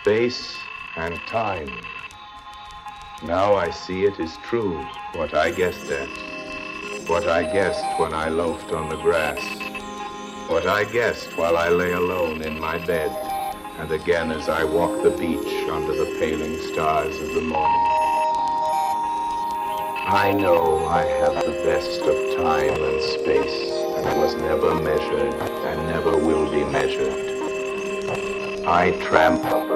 Space and time. Now I see it is true, what I guessed at. What I guessed when I loafed on the grass. What I guessed while I lay alone in my bed. And again as I walked the beach under the paling stars of the morning. I know I have the best of time and space, and was never measured and never will be measured. I tramp up